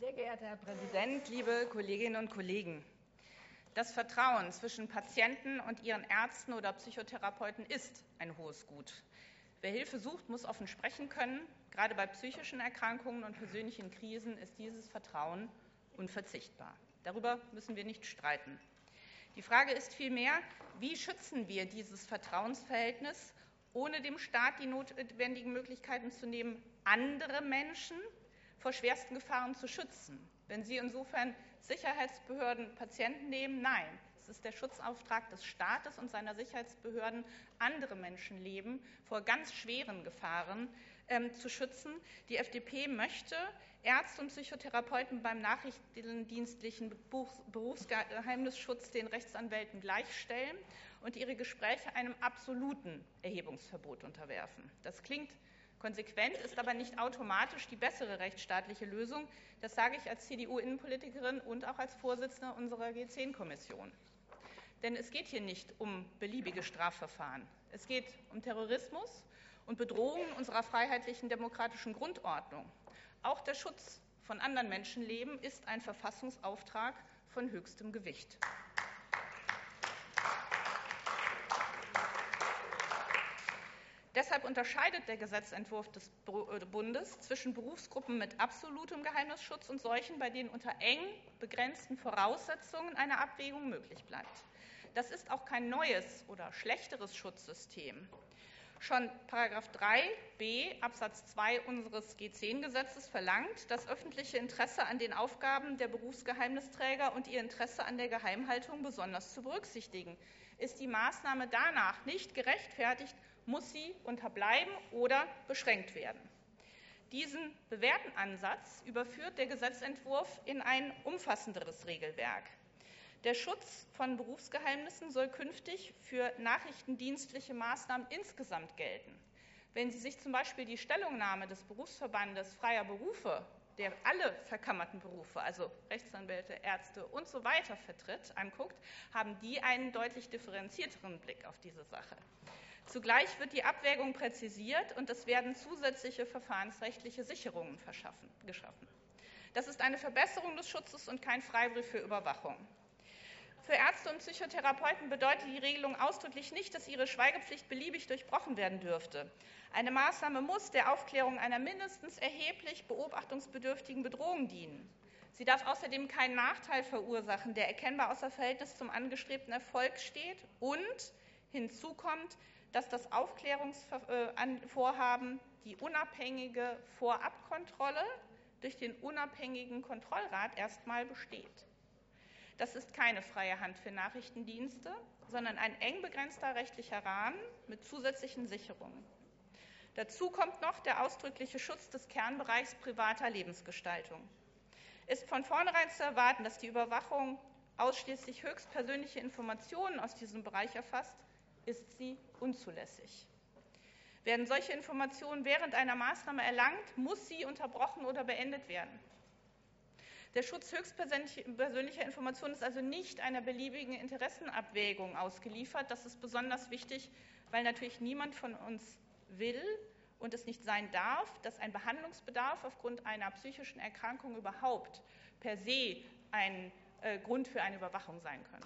Sehr geehrter Herr Präsident, liebe Kolleginnen und Kollegen! Das Vertrauen zwischen Patienten und ihren Ärzten oder Psychotherapeuten ist ein hohes Gut. Wer Hilfe sucht, muss offen sprechen können. Gerade bei psychischen Erkrankungen und persönlichen Krisen ist dieses Vertrauen unverzichtbar. Darüber müssen wir nicht streiten. Die Frage ist vielmehr, wie schützen wir dieses Vertrauensverhältnis, ohne dem Staat die notwendigen Möglichkeiten zu nehmen, andere Menschen vor schwersten Gefahren zu schützen. Wenn Sie insofern Sicherheitsbehörden Patienten nehmen, nein. Es ist der Schutzauftrag des Staates und seiner Sicherheitsbehörden, andere Menschenleben vor ganz schweren Gefahren zu schützen. Die FDP möchte Ärzte und Psychotherapeuten beim nachrichtendienstlichen Berufsgeheimnisschutz den Rechtsanwälten gleichstellen und ihre Gespräche einem absoluten Erhebungsverbot unterwerfen. Das klingt konsequent, ist aber nicht automatisch die bessere rechtsstaatliche Lösung. Das sage ich als CDU-Innenpolitikerin und auch als Vorsitzende unserer G10-Kommission. Denn es geht hier nicht um beliebige Strafverfahren. Es geht um Terrorismus und Bedrohungen unserer freiheitlichen demokratischen Grundordnung. Auch der Schutz von anderen Menschenleben ist ein Verfassungsauftrag von höchstem Gewicht. Deshalb unterscheidet der Gesetzentwurf des Bundes zwischen Berufsgruppen mit absolutem Geheimnisschutz und solchen, bei denen unter eng begrenzten Voraussetzungen eine Abwägung möglich bleibt. Das ist auch kein neues oder schlechteres Schutzsystem. Schon § 3b Absatz 2 unseres G10-Gesetzes verlangt, das öffentliche Interesse an den Aufgaben der Berufsgeheimnisträger und ihr Interesse an der Geheimhaltung besonders zu berücksichtigen. Ist die Maßnahme danach nicht gerechtfertigt, muss sie unterbleiben oder beschränkt werden. Diesen bewährten Ansatz überführt der Gesetzentwurf in ein umfassenderes Regelwerk. Der Schutz von Berufsgeheimnissen soll künftig für nachrichtendienstliche Maßnahmen insgesamt gelten. Wenn Sie sich zum Beispiel die Stellungnahme des Berufsverbandes freier Berufe, der alle verkammerten Berufe, also Rechtsanwälte, Ärzte und so weiter vertritt, anguckt, haben die einen deutlich differenzierteren Blick auf diese Sache. Zugleich wird die Abwägung präzisiert und es werden zusätzliche verfahrensrechtliche Sicherungen geschaffen. Das ist eine Verbesserung des Schutzes und kein Freibrief für Überwachung. Für Ärzte und Psychotherapeuten bedeutet die Regelung ausdrücklich nicht, dass ihre Schweigepflicht beliebig durchbrochen werden dürfte. Eine Maßnahme muss der Aufklärung einer mindestens erheblich beobachtungsbedürftigen Bedrohung dienen. Sie darf außerdem keinen Nachteil verursachen, der erkennbar außer Verhältnis zum angestrebten Erfolg steht. Und hinzu kommt, dass das Aufklärungsvorhaben die unabhängige Vorabkontrolle durch den unabhängigen Kontrollrat erstmal besteht. Das ist keine freie Hand für Nachrichtendienste, sondern ein eng begrenzter rechtlicher Rahmen mit zusätzlichen Sicherungen. Dazu kommt noch der ausdrückliche Schutz des Kernbereichs privater Lebensgestaltung. Ist von vornherein zu erwarten, dass die Überwachung ausschließlich höchstpersönliche Informationen aus diesem Bereich erfasst, ist sie unzulässig. Werden solche Informationen während einer Maßnahme erlangt, muss sie unterbrochen oder beendet werden. Der Schutz höchstpersönlicher Informationen ist also nicht einer beliebigen Interessenabwägung ausgeliefert. Das ist besonders wichtig, weil natürlich niemand von uns will und es nicht sein darf, dass ein Behandlungsbedarf aufgrund einer psychischen Erkrankung überhaupt per se ein Grund für eine Überwachung sein könnte.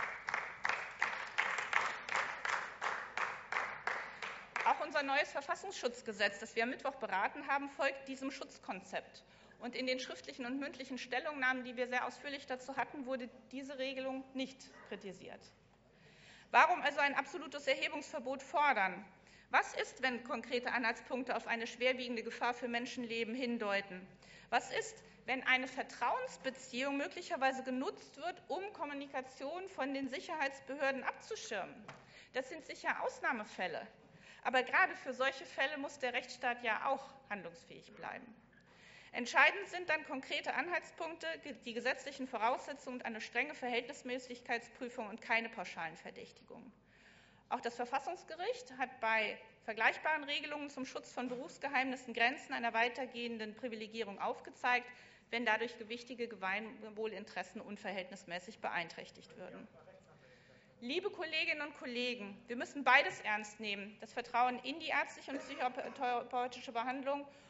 Auch unser neues Verfassungsschutzgesetz, das wir am Mittwoch beraten haben, folgt diesem Schutzkonzept. Und in den schriftlichen und mündlichen Stellungnahmen, die wir sehr ausführlich dazu hatten, wurde diese Regelung nicht kritisiert. Warum also ein absolutes Erhebungsverbot fordern? Was ist, wenn konkrete Anhaltspunkte auf eine schwerwiegende Gefahr für Menschenleben hindeuten? Was ist, wenn eine Vertrauensbeziehung möglicherweise genutzt wird, um Kommunikation von den Sicherheitsbehörden abzuschirmen? Das sind sicher Ausnahmefälle. Aber gerade für solche Fälle muss der Rechtsstaat ja auch handlungsfähig bleiben. Entscheidend sind dann konkrete Anhaltspunkte, die gesetzlichen Voraussetzungen und eine strenge Verhältnismäßigkeitsprüfung und keine pauschalen Verdächtigungen. Auch das Verfassungsgericht hat bei vergleichbaren Regelungen zum Schutz von Berufsgeheimnissen Grenzen einer weitergehenden Privilegierung aufgezeigt, wenn dadurch gewichtige Gemeinwohlinteressen unverhältnismäßig beeinträchtigt würden. Liebe Kolleginnen und Kollegen, wir müssen beides ernst nehmen, das Vertrauen in die ärztliche und psychotherapeutische Behandlung